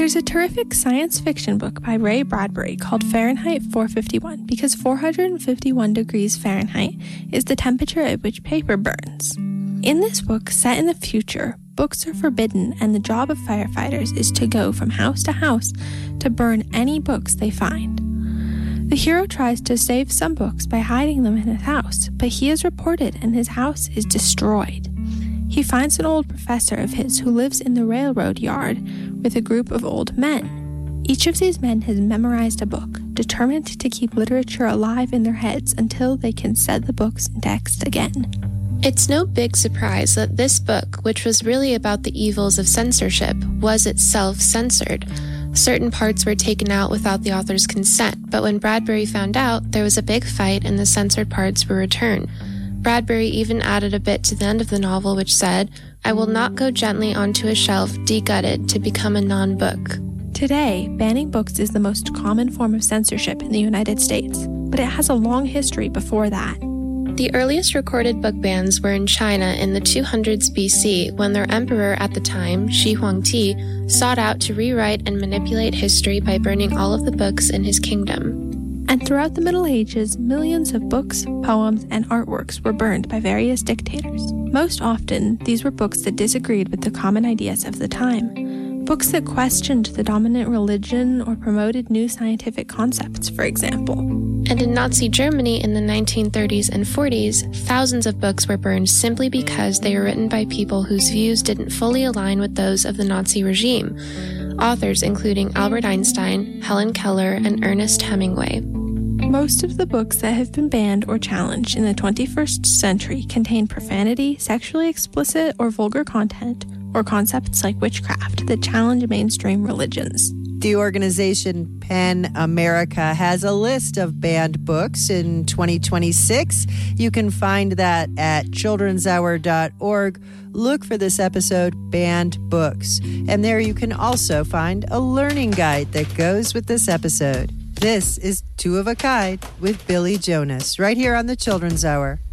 There's a terrific science fiction book by Ray Bradbury called Fahrenheit 451 because 451 degrees Fahrenheit is the temperature at which paper burns. In this book, set in the future, books are forbidden and the job of firefighters is to go from house to house to burn any books they find. The hero tries to save some books by hiding them in his house, but he is reported and his house is destroyed. He finds an old professor of his who lives in the railroad yard with a group of old men. Each of these men has memorized a book, determined to keep literature alive in their heads until they can set the books in text again. It's no big surprise that this book, which was really about the evils of censorship, was itself censored. Certain parts were taken out without the author's consent, but when Bradbury found out, there was a big fight and the censored parts were returned. Bradbury even added a bit to the end of the novel which said, "I will not go gently onto a shelf degutted to become a non-book." Today, banning books is the most common form of censorship in the United States, but it has a long history before that. The earliest recorded book bans were in China in the 200s BC when their emperor at the time, Shi Huangdi, sought out to rewrite and manipulate history by burning all of the books in his kingdom. And throughout the Middle Ages, millions of books, poems, and artworks were burned by various dictators. Most often, these were books that disagreed with the common ideas of the time. Books that questioned the dominant religion or promoted new scientific concepts, for example. And in Nazi Germany in the 1930s and 40s, thousands of books were burned simply because they were written by people whose views didn't fully align with those of the Nazi regime. Authors including Albert Einstein, Helen Keller, and Ernest Hemingway. Most of the books that have been banned or challenged in the 21st century contain profanity, sexually explicit or vulgar content, or concepts like witchcraft that challenge mainstream religions. The organization PEN America has a list of banned books in 2026. You can find that at childrenshour.org. Look for this episode, Banned Books. And there you can also find a learning guide that goes with this episode. This is Two of a Kind with Billy Jonas, right here on the Children's Hour.